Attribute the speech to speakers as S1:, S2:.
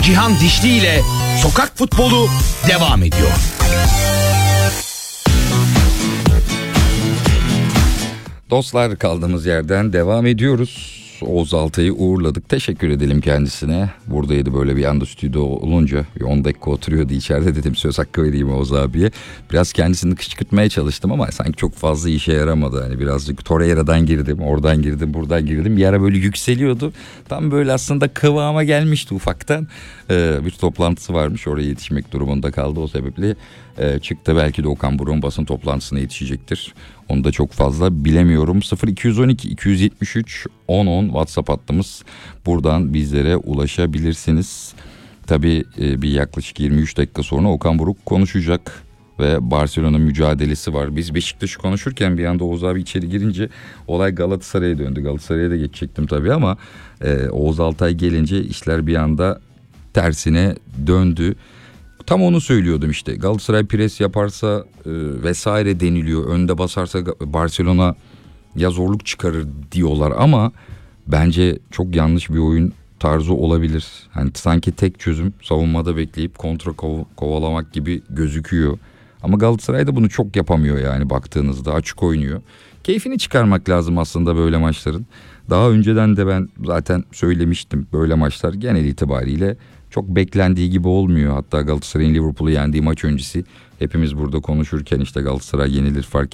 S1: Cihan Dişli ile Sokak Futbolu devam ediyor.
S2: Dostlar, kaldığımız yerden devam ediyoruz. Oğuz Altay'ı uğurladık. Teşekkür edelim kendisine. Buradaydı, böyle bir anda stüdyo olunca 10 dakika oturuyordu içeride, dedim söz hakkı vereyim Oğuz abiye. Biraz kendisini kışkırtmaya çalıştım ama sanki çok fazla işe yaramadı. Hani birazcık Torreira'dan girdim, oradan girdim, buradan girdim. Bir ara böyle yükseliyordu. Tam böyle aslında kıvama gelmişti ufaktan. Bir toplantısı varmış, oraya yetişmek durumunda kaldı. O sebeple çıktı. Belki de Okan Buruk'un basın toplantısına yetişecektir. Onu da çok fazla bilemiyorum. 0212 273 1010 WhatsApp hattımız. Buradan bizlere ulaşabilirsiniz. Tabii bir yaklaşık 23 dakika sonra Okan Buruk konuşacak ve Barcelona mücadelesi var. Biz Beşiktaş'ı konuşurken bir anda Oğuz abi içeri girince olay Galatasaray'a döndü. Galatasaray'a da geçecektim tabii ama Oğuz Altay gelince işler bir anda tersine döndü. Tam onu söylüyordum işte. Galatasaray pres yaparsa vesaire deniliyor. Önde basarsa Barcelona ya zorluk çıkarır diyorlar ama bence çok yanlış bir oyun tarzı olabilir. Hani sanki tek çözüm savunmada bekleyip kontra kovalamak gibi gözüküyor. Ama Galatasaray da bunu çok yapamıyor yani, baktığınızda açık oynuyor. Keyfini çıkarmak lazım aslında böyle maçların. Daha önceden de ben zaten söylemiştim, böyle maçlar genel itibariyle çok beklendiği gibi olmuyor. Hatta Galatasaray'ın Liverpool'u yendiği maç öncesi hepimiz burada konuşurken işte Galatasaray yenilir fark